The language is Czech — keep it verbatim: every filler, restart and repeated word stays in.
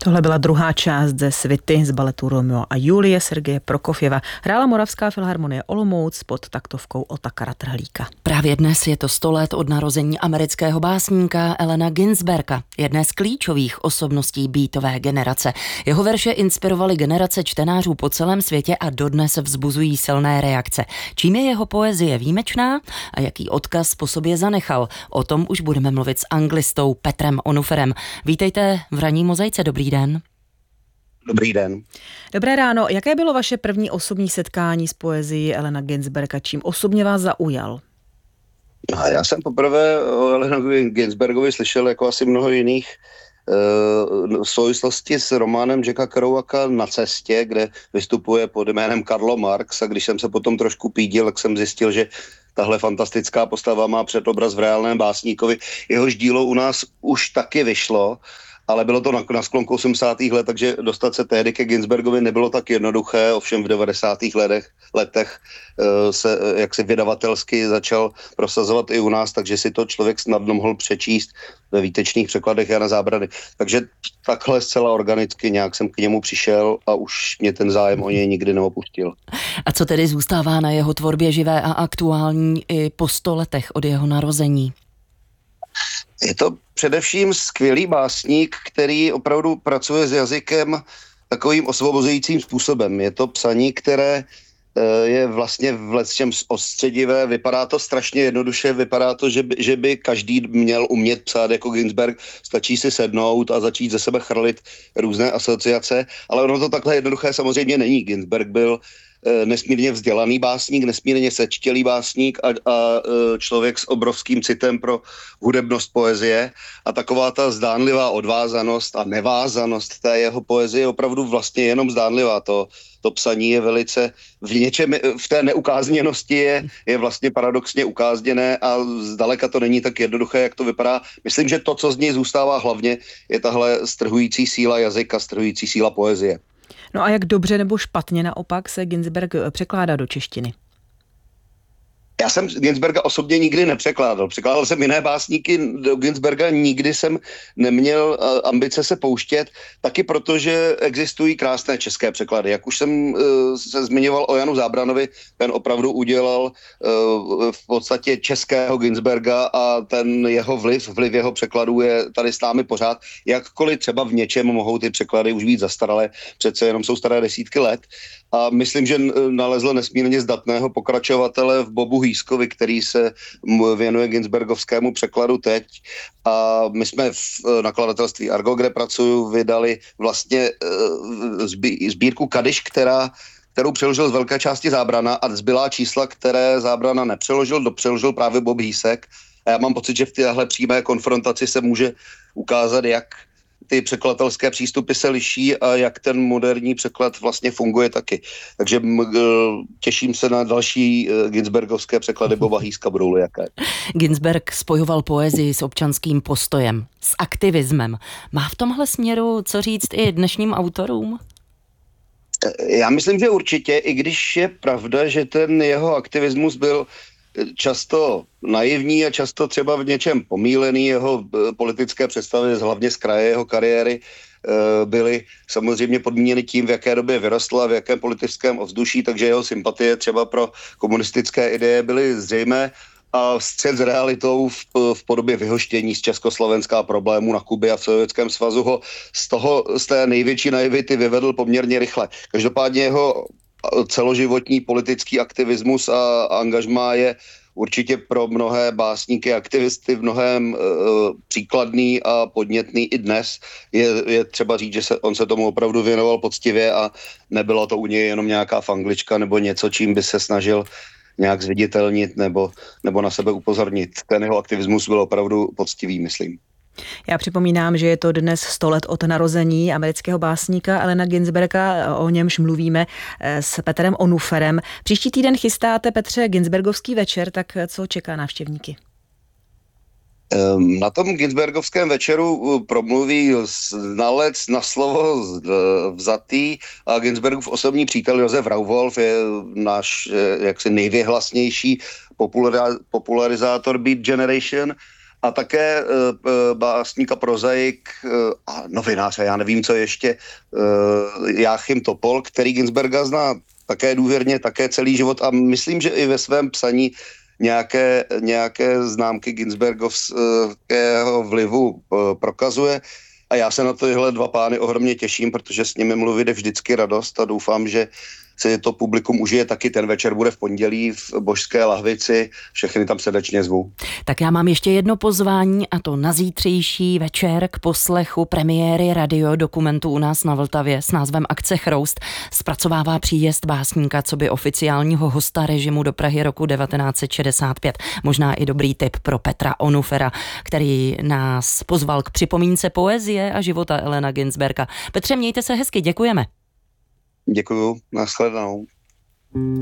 Tohle byla druhá část ze svity z baletu Romeo a Julie Sergeje Prokofjeva. Hrála Moravská filharmonie Olomouc pod taktovkou Otakara Trhlíka. Právě dnes je to sto let od narození amerického básníka Allena Ginsberga, jedné z klíčových osobností beatové generace. Jeho verše inspirovaly generace čtenářů po celém světě a dodnes vzbuzují silné reakce. Čím je jeho poezie výjimečná a jaký odkaz po sobě zanechal? O tom už budeme mluvit s anglistou Petrem Onuferem. Vítejte v Ranní mozaice, dobrý den. Dobrý den. Dobré ráno. Jaké bylo vaše první osobní setkání s poezií Allena Ginsberga? Čím osobně vás zaujal? A já jsem poprvé o Allenovi Ginsbergovi slyšel jako asi mnoho jiných v souvislosti s románem Jacka Kerouaka Na cestě, kde vystupuje pod jménem Karlo Marx, a když jsem se potom trošku pídil, tak jsem zjistil, že tahle fantastická postava má předobraz v reálném básníkovi. Jehož dílo u nás už taky vyšlo, ale bylo to na, na sklonku osmdesátých let, takže dostat se tehdy ke Ginsbergovi nebylo tak jednoduché, ovšem v devadesátých letech, letech se jaksi vydavatelsky začal prosazovat i u nás, takže si to člověk snadno mohl přečíst ve výtečných překladech Jana Zábrany. Takže takhle zcela organicky nějak jsem k němu přišel a už mě ten zájem o něj nikdy neopustil. A co tedy zůstává na jeho tvorbě živé a aktuální i po sto letech od jeho narození? Je to především skvělý básník, který opravdu pracuje s jazykem takovým osvobozujícím způsobem. Je to psaní, které je vlastně v lecčem ostředivé, vypadá to strašně jednoduše, vypadá to, že by, že by každý měl umět psát jako Ginsberg, stačí si sednout a začít ze sebe chrlit různé asociace, ale ono to takhle jednoduché samozřejmě není. Ginsberg byl nesmírně vzdělaný básník, nesmírně sečtělý básník a, a člověk s obrovským citem pro hudebnost poezie, a taková ta zdánlivá odvázanost a nevázanost té jeho poezie je opravdu vlastně jenom zdánlivá. To, to psaní je velice v něčem, v té neukázněnosti je, je vlastně paradoxně ukázněné a zdaleka to není tak jednoduché, jak to vypadá. Myslím, že to, co z něj zůstává hlavně, je tahle strhující síla jazyka, strhující síla poezie. No a jak dobře nebo špatně naopak se Ginsberg překládá do češtiny? Já jsem Ginsberga osobně nikdy nepřekládal. Překládal jsem jiné básníky, do Ginsberga nikdy jsem neměl ambice se pouštět, taky protože existují krásné české překlady. Jak už jsem uh, se zmiňoval o Janu Zábranovi, ten opravdu udělal uh, v podstatě českého Ginsberga a ten jeho vliv, vliv jeho překladů je tady s námi pořád. Jakkoliv třeba v něčem mohou ty překlady už být zastaralé, přece jenom jsou staré desítky let. A myslím, že nalezl nesmírně zdatného pokračovatele v Bobu Hýskovi, který se věnuje ginsbergovskému překladu teď. A my jsme v nakladatelství Argo, kde pracuju, vydali vlastně sbírku Kadiš, která kterou přeložil z velké části Zábrana, a zbylá čísla, které Zábrana nepřeložil, dopřeložil právě Bob Hýsek. A já mám pocit, že v téhle přímé konfrontaci se může ukázat, jak ty překladatelské přístupy se liší a jak ten moderní překlad vlastně funguje taky. Takže těším se na další ginsbergovské překlady Boba Hýska, budou jaké. Ginsberg spojoval poezii s občanským postojem, s aktivismem. Má v tomhle směru co říct i dnešním autorům? Já myslím, že určitě, i když je pravda, že ten jeho aktivismus byl často naivní a často třeba v něčem pomílený. Jeho politické představy, hlavně z kraje jeho kariéry, byly samozřejmě podmíněny tím, v jaké době vyrostl a v jakém politickém ovzduší, takže jeho sympatie třeba pro komunistické ideje byly zřejmé a střet s realitou v, v podobě vyhoštění z Československa, problémů na Kubě a v Sovětském svazu ho z toho, z té největší naivity vyvedl poměrně rychle. Každopádně jeho celoživotní politický aktivismus a angažmá je určitě pro mnohé básníky, aktivisty v mnohém e, příkladný a podnětný i dnes. Je, je třeba říct, že se, on se tomu opravdu věnoval poctivě a nebylo to u něj jenom nějaká fanglička nebo něco, čím by se snažil nějak zviditelnit nebo, nebo na sebe upozornit. Ten jeho aktivismus byl opravdu poctivý, myslím. Já připomínám, že je to dnes sto let od narození amerického básníka Allena Ginsberga, o němž mluvíme s Petrem Onuferem. Příští týden chystáte, Petře, Ginsbergovský večer, tak co čeká návštěvníky? Na tom Ginsbergovském večeru promluví znalec na slovo vzatý a Ginsbergův osobní přítel Josef Rauwolf je náš jaksi nejvěhlasnější popularizátor Beat Generation a také básník a prozaik a novinář, a já nevím, co ještě, Jáchym Topol, který Ginsberga zná také důvěrně, také celý život a myslím, že i ve svém psaní nějaké, nějaké známky Ginsbergovského vlivu prokazuje. A já se na tyhle dva pány ohromně těším, protože s nimi mluvit je vždycky radost a doufám, že si to publikum užije taky. Ten večer bude v pondělí v Božské lahvici. Všechny tam srdečně zvu. Tak já mám ještě jedno pozvání a to na zítřejší večer k poslechu premiéry radiodokumentu u nás na Vltavě s názvem Akce Chroust. Zpracovává příjezd básníka coby oficiálního hosta režimu do Prahy roku devatenáct set šedesát pět. Možná i dobrý tip pro Petra Onufera, který nás pozval k připomínce poezie a života Elena Ginsberga. Petře, mějte se hezky, děkujeme. Děkuju, nashledanou.